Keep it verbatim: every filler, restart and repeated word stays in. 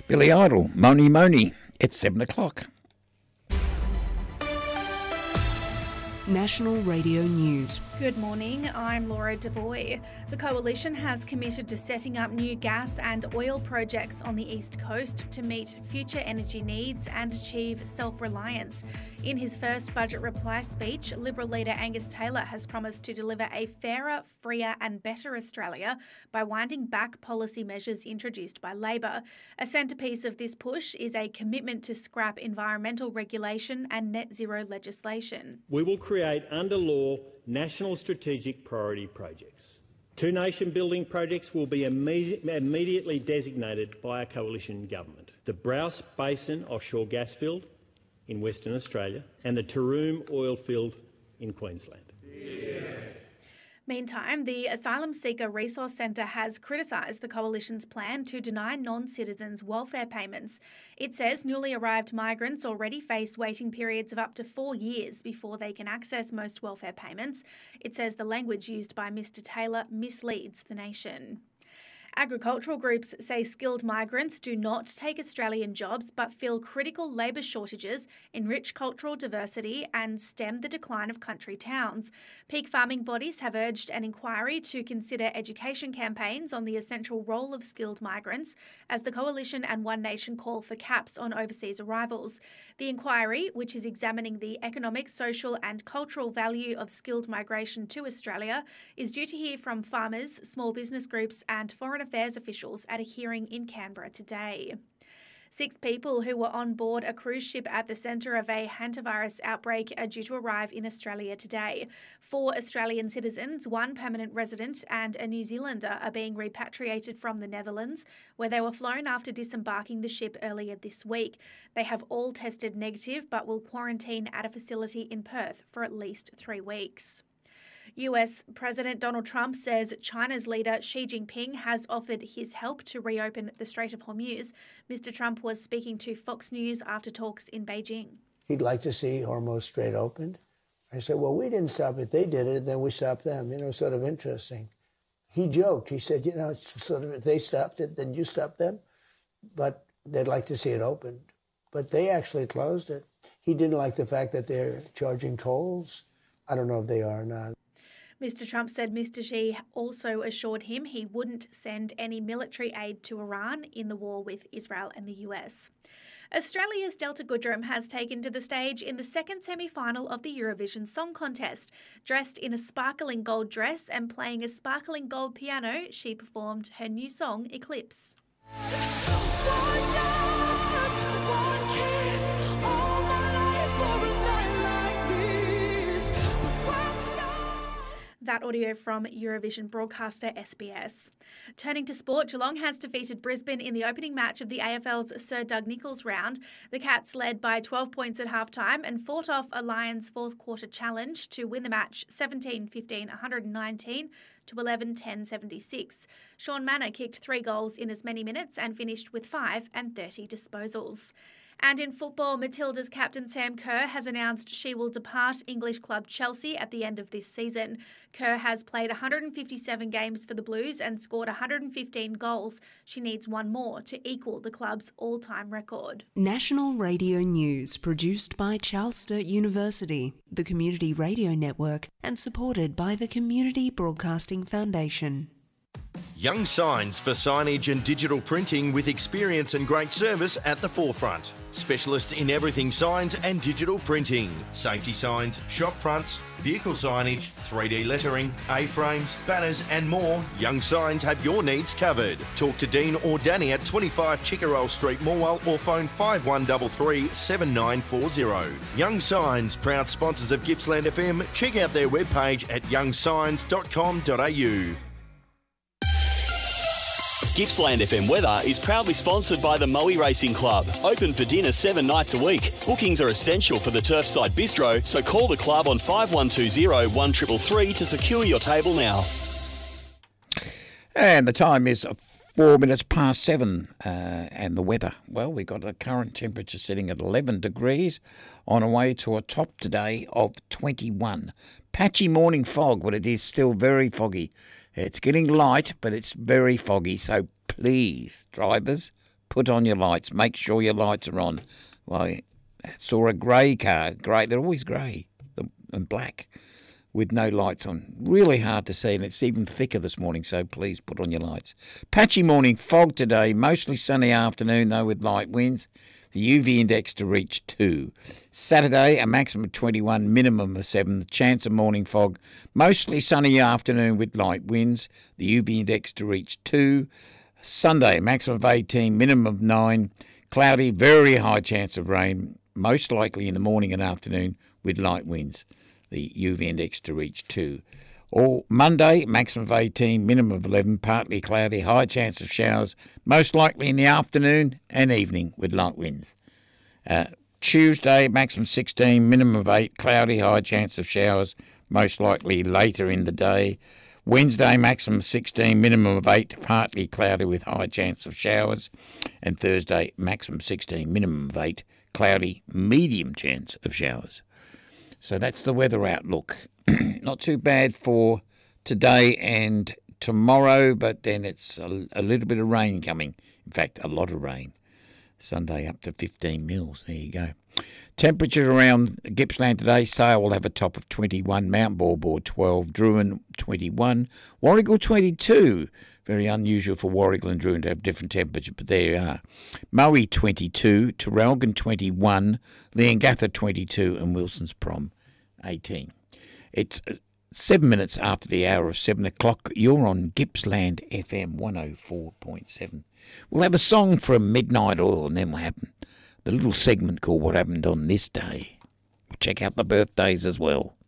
Billy Idol, Moni Moni. It's seven o'clock. National Radio News. Good morning, I'm Laura Devoy. The Coalition has committed to setting up new gas and oil projects on the East Coast to meet future energy needs and achieve self-reliance. In his first budget reply speech, Liberal leader Angus Taylor has promised to deliver a fairer, freer and better Australia by winding back policy measures introduced by Labor. A centrepiece of this push is a commitment to scrap environmental regulation and net zero legislation. We will create under law national strategic priority projects. Two nation-building projects will be imme- immediately designated by a coalition government. The Browse Basin offshore gas field in Western Australia and the Taroom oil field in Queensland. Yeah. Meantime, the Asylum Seeker Resource Centre has criticised the Coalition's plan to deny non-citizens welfare payments. It says newly arrived migrants already face waiting periods of up to four years before they can access most welfare payments. It says the language used by Mr Taylor misleads the nation. Agricultural groups say skilled migrants do not take Australian jobs but fill critical labour shortages, enrich cultural diversity and stem the decline of country towns. Peak farming bodies have urged an inquiry to consider education campaigns on the essential role of skilled migrants as the Coalition and One Nation call for caps on overseas arrivals. The inquiry, which is examining the economic, social and cultural value of skilled migration to Australia, is due to hear from farmers, small business groups and foreign affairs officials at a hearing in Canberra today. Six people who were on board a cruise ship at the centre of a hantavirus outbreak are due to arrive in Australia today. Four Australian citizens, one permanent resident and a New Zealander are being repatriated from the Netherlands, where they were flown after disembarking the ship earlier this week. They have all tested negative but will quarantine at a facility in Perth for at least three weeks. U S President Donald Trump says China's leader Xi Jinping has offered his help to reopen the Strait of Hormuz. Mister Trump was speaking to Fox News after talks in Beijing. He'd like to see Hormuz Strait opened. I said, well, we didn't stop it. They did it, then we stopped them. You know, sort of interesting. He joked. He said, you know, it's sort of, if they stopped it, then you stopped them. But they'd like to see it opened. But they actually closed it. He didn't like the fact that they're charging tolls. I don't know if they are or not. Mister Trump said Mister Xi also assured him he wouldn't send any military aid to Iran in the war with Israel and the U S. Australia's Delta Goodrem has taken to the stage in the second semi-final of the Eurovision Song Contest. Dressed in a sparkling gold dress and playing a sparkling gold piano, she performed her new song, Eclipse. One touch, one kiss, all my life for a night like this. The world starts. That audio from Eurovision broadcaster S B S. Turning to sport, Geelong has defeated Brisbane in the opening match of the A F L's Sir Doug Nicholls round. The Cats led by twelve points at halftime and fought off a Lions fourth quarter challenge to win the match seventeen fifteen one nineteen to eleven ten seventy-six. Sean Manor kicked three goals in as many minutes and finished with five and thirty disposals. And in football, Matilda's captain Sam Kerr has announced she will depart English club Chelsea at the end of this season. Kerr has played one hundred fifty-seven games for the Blues and scored one hundred fifteen goals. She needs one more to equal the club's all-time record. National Radio News, produced by Charles Sturt University, the Community Radio Network, and supported by the Community Broadcasting Foundation. Young Signs for signage and digital printing with experience and great service at the forefront. Specialists in everything signs and digital printing. Safety signs, shop fronts, vehicle signage, three D lettering, A-frames, banners and more. Young Signs have your needs covered. Talk to Dean or Danny at twenty-five Chickerell Street, Morwell, or phone five one three three, seven nine four zero. Young Signs, proud sponsors of Gippsland F M. Check out their webpage at young signs dot com dot a u. Gippsland F M weather is proudly sponsored by the Moe Racing Club. Open for dinner seven nights a week. Bookings are essential for the Turfside Bistro, so call the club on five one two zero, one three three three to secure your table now. And the time is four minutes past seven. Uh, and the weather, well, we've got a current temperature sitting at eleven degrees on a way to a top today of twenty-one. Patchy morning fog, but it is still very foggy. It's getting light, but it's very foggy. So please, drivers, put on your lights. Make sure your lights are on. Well, I saw a grey car. Grey, they're always grey and black with no lights on. Really hard to see, and it's even thicker this morning, so please put on your lights. Patchy morning, fog today, mostly sunny afternoon, though, with light winds. The U V index to reach two. Saturday, a maximum of twenty-one, minimum of seven. The chance of morning fog, mostly sunny afternoon with light winds. The U V index to reach two. Sunday, maximum of eighteen, minimum of nine. Cloudy, very high chance of rain, most likely in the morning and afternoon with light winds. The U V index to reach two. Or Monday, maximum of eighteen, minimum of eleven, partly cloudy, high chance of showers, most likely in the afternoon and evening with light winds. Uh, Tuesday, maximum sixteen, minimum of eight, cloudy, high chance of showers, most likely later in the day. Wednesday, maximum sixteen, minimum of eight, partly cloudy with high chance of showers. And Thursday, maximum sixteen, minimum of eight, cloudy, medium chance of showers. So that's the weather outlook. Not too bad for today and tomorrow, but then it's a, a little bit of rain coming. In fact, a lot of rain. Sunday up to fifteen mils. There you go. Temperature around Gippsland today. Sale will have a top of twenty-one. Mount Borbor twelve. Druin twenty-one. Warragul twenty-two. Very unusual for Warragul and Druin to have different temperature, but there you are. Moe twenty-two. Traralgon twenty-one. Leongatha twenty-two. And Wilson's Prom eighteen. It's seven minutes after the hour of seven o'clock. You're on Gippsland F M one oh four point seven. We'll have a song from Midnight Oil, and then we'll have the little segment called What Happened on This Day. We'll check out the birthdays as well.